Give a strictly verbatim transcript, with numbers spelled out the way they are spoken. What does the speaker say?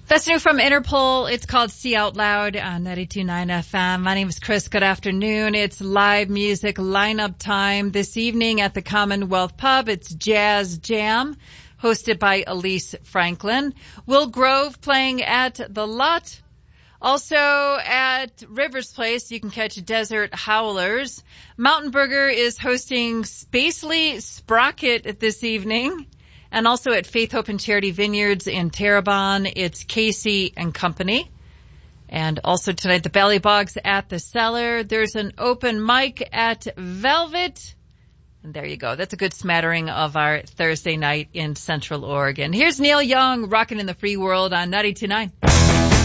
That's new from Interpol. It's called See Out Loud on ninety-two point nine F M. My name is Chris. Good afternoon. It's live music lineup time this evening at the Commonwealth Pub. It's Jazz Jam, hosted by Elise Franklin. Will Grove playing at the Lot. Also at Rivers Place, you can catch Desert Howlers. Mountain Burger is hosting Spacely Sprocket this evening. And also at Faith, Hope, and Charity Vineyards in Terrebonne, it's Casey and Company. And also tonight, the Ballybogs at the Cellar. There's an open mic at Velvet. And there you go. That's a good smattering of our Thursday night in Central Oregon. Here's Neil Young, rocking in the free world on ninety-two point nine.